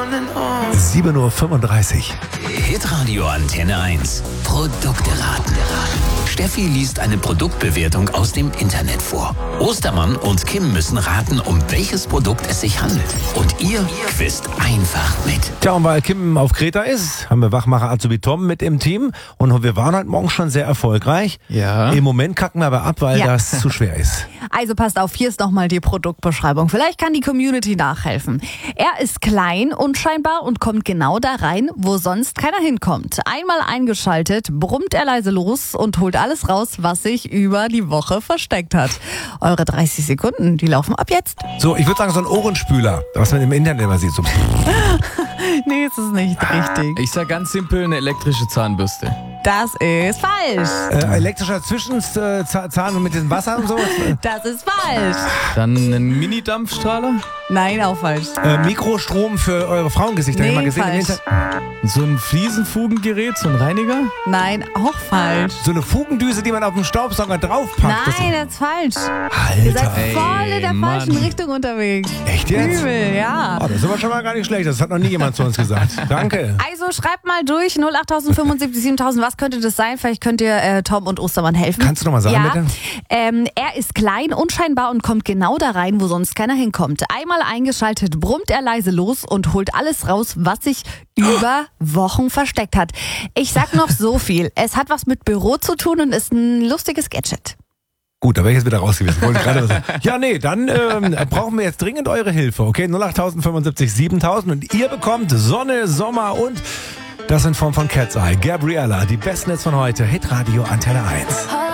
7:35 Uhr. Hitradio Antenne 1. Produkte raten. Steffi liest eine Produktbewertung aus dem Internet vor. Ostermann und Kim müssen raten, um welches Produkt es sich handelt. Und ihr quizt einfach mit. Tja, und weil Kim auf Kreta ist, haben wir Wachmacher Azubi Tom mit im Team. Und wir waren heute Morgen schon sehr erfolgreich. Ja. Im Moment kacken wir aber ab, weil das zu schwer ist. Also passt auf, hier ist nochmal die Produktbeschreibung. Vielleicht kann die Community nachhelfen. Er ist klein, unscheinbar und kommt genau da rein, wo sonst keiner hinkommt. Einmal eingeschaltet, brummt er leise los und holt alles raus, was sich über die Woche versteckt hat. Eure 30 Sekunden, die laufen ab jetzt. So, ich würde sagen, so ein Ohrenspüler, was man im Internet immer sieht. So. Nee, es ist nicht richtig. Ich sag ganz simpel, eine elektrische Zahnbürste. Das ist falsch. Elektrischer Zwischenzahn mit dem Wasser und so. Das ist falsch. Dann ein Mini-Dampfstrahler. Nein, auch falsch. Mikrostrom für eure Frauengesichter. Nee, Hab ich mal gesehen im falsch. Internet. So ein Fliesenfugengerät, so ein Reiniger. Nein, auch falsch. So eine Fugendüse, die man auf den Staubsauger draufpackt. Nein, das ist falsch. Alter. Ihr seid voll in der Mann. falschen Richtung unterwegs. Echt jetzt? Übel, ja. Oh, das ist aber schon mal gar nicht schlecht. Das hat noch nie jemand zu uns gesagt. Danke. Also schreibt mal durch, 08000 75 7000, was könnte das sein? Vielleicht könnt ihr Tom und Ostermann helfen. Kannst du noch mal sagen, ja. bitte? Er ist klein, unscheinbar und kommt genau da rein, wo sonst keiner hinkommt. Einmal eingeschaltet, brummt er leise los und holt alles raus, was sich über Wochen versteckt hat. Ich sag noch so viel. Es hat was mit Büro zu tun und ist ein lustiges Gadget. Gut, da wäre ich jetzt wieder raus gewesen. Wollte ich gerade sagen. Ja, nee, dann brauchen wir jetzt dringend eure Hilfe, okay? 08000 75 7000 und ihr bekommt Sonne, Sommer und das in Form von Cat's Eye. Gabriella, die besten Hits von heute. Hitradio Antenne 1.